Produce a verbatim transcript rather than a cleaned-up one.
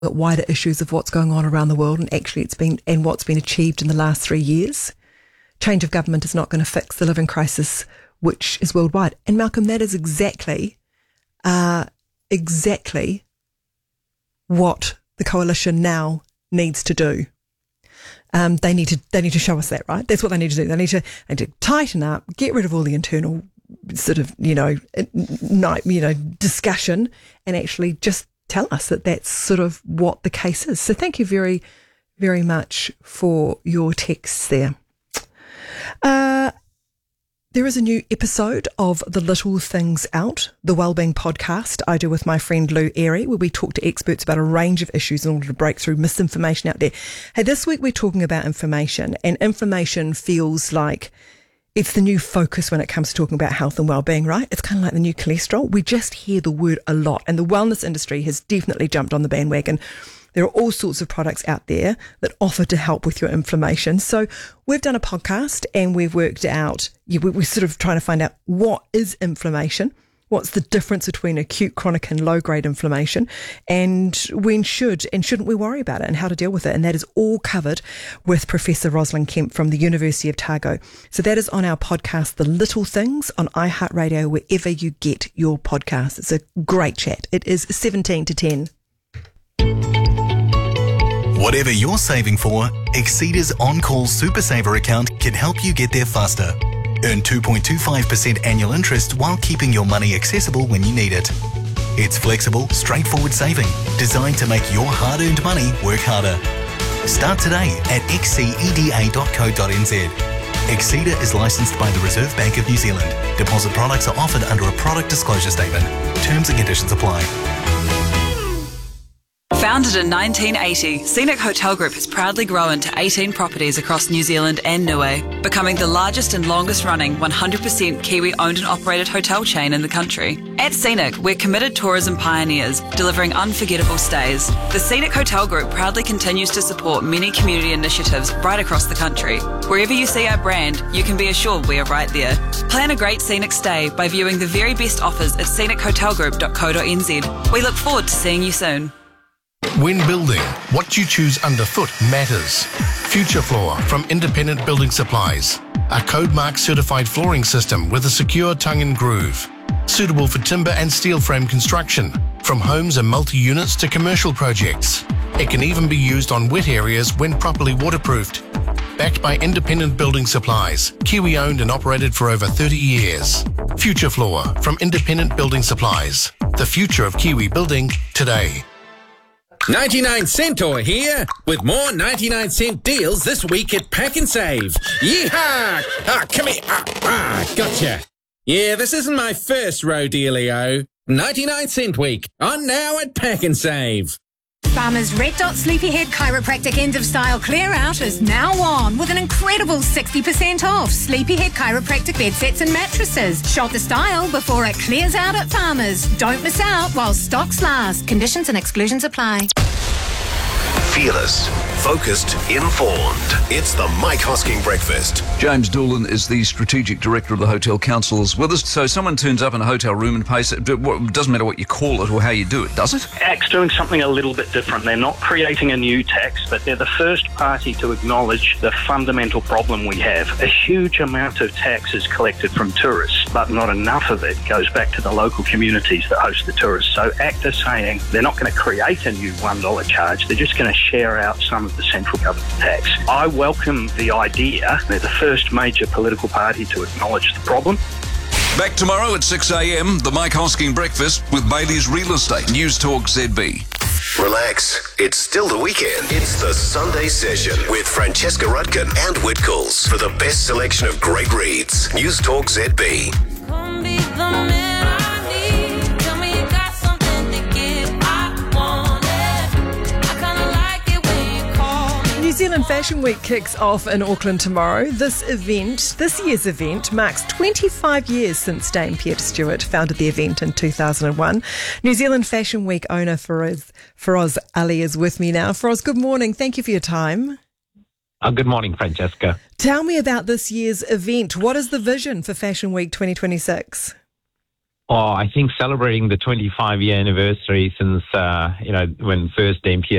at wider issues of what's going on around the world and actually it's been and what's been achieved in the last three years. Change of government is not going to fix the living crisis, which is worldwide. And Malcolm, that is exactly, uh, exactly what the coalition now needs to do. Um, they need to they need to show us that, right? That's what they need to do. They need to they need to tighten up, get rid of all the internal sort of you know night you know discussion, and actually just tell us that that's sort of what the case is. So thank you very, very much for your texts there. Uh, there is a new episode of The Little Things Out, the Wellbeing podcast I do with my friend Lou Airy, where we talk to experts about a range of issues in order to break through misinformation out there. Hey, this week we're talking about information, and information feels like it's the new focus when it comes to talking about health and well-being, right? It's kind of like the new cholesterol. We just hear the word a lot, and the wellness industry has definitely jumped on the bandwagon. There are all sorts of products out there that offer to help with your inflammation. So we've done a podcast and we've worked out, we're sort of trying to find out what is inflammation, what's the difference between acute, chronic and low-grade inflammation, and when should and shouldn't we worry about it and how to deal with it. And that is all covered with Professor Rosalind Kemp from the University of Otago. So that is on our podcast, The Little Things, on iHeartRadio, wherever you get your podcasts. It's a great chat. It is seventeen to ten. Whatever you're saving for, Exceda's On-Call Super Saver account can help you get there faster. Earn two point two five percent annual interest while keeping your money accessible when you need it. It's flexible, straightforward saving, designed to make your hard-earned money work harder. Start today at exceda dot co dot n z. Exceda is licensed by the Reserve Bank of New Zealand. Deposit products are offered under a product disclosure statement. Terms and conditions apply. Founded in nineteen eighty, Scenic Hotel Group has proudly grown to eighteen properties across New Zealand and Niue, becoming the largest and longest running one hundred percent Kiwi owned and operated hotel chain in the country. At Scenic, we're committed tourism pioneers, delivering unforgettable stays. The Scenic Hotel Group proudly continues to support many community initiatives right across the country. Wherever you see our brand, you can be assured we are right there. Plan a great scenic stay by viewing the very best offers at scenic hotel group dot co dot n z. We look forward to seeing you soon. When building, what you choose underfoot matters. Future Floor from Independent Building Supplies. A code mark certified flooring system with a secure tongue and groove. Suitable for timber and steel frame construction, from homes and multi-units to commercial projects. It can even be used on wet areas when properly waterproofed. Backed by Independent Building Supplies, Kiwi owned and operated for over thirty years. Future Floor from Independent Building Supplies. The future of Kiwi building today. ninety-nine Centaur here with more ninety-nine cent deals this week at Pack and Save. Yeehaw! Ah, come here. Ah, ah, gotcha. Yeah, this isn't my first rodealio. ninety-nine cent week on now at Pack and Save. Farmers Red Dot Sleepyhead Chiropractic End of Style Clear Out is now on with an incredible sixty percent off Sleepyhead Chiropractic bed sets and mattresses. Shop the style before it clears out at Farmers. Don't miss out while stocks last. Conditions and exclusions apply. Fearless, focused, informed. It's the Mike Hosking Breakfast. James Doolan is the Strategic Director of the Hotel Council is with us. So someone turns up in a hotel room and pays it. It doesn't matter what you call it or how you do it, does it? A C T's doing something a little bit different. They're not creating a new tax, but they're the first party to acknowledge the fundamental problem we have. A huge amount of tax is collected from tourists, but not enough of it goes back to the local communities that host the tourists. So A C T is saying they're not going to create a new one dollar charge. They're just going to share out some of the central government tax. I welcome the idea. They're the first major political party to acknowledge the problem. Back tomorrow at six a.m, the Mike Hosking Breakfast with Bailey's Real Estate. News Talk Z B. Relax. It's still the weekend. It's the Sunday Session with Francesca Rudkin and Whitcoulls for the best selection of great reads. News Talk Z B. New Zealand Fashion Week kicks off in Auckland tomorrow. This event, this year's event, marks twenty-five years since Dame Peter Stewart founded the event in two thousand one. New Zealand Fashion Week owner Feroz, Feroz Ali is with me now. Feroz, good morning. Thank you for your time. Oh, good morning, Francesca. Tell me about this year's event. What is the vision for Fashion Week twenty twenty-six? Oh, I think celebrating the twenty-five year anniversary since, uh, you know, when first M P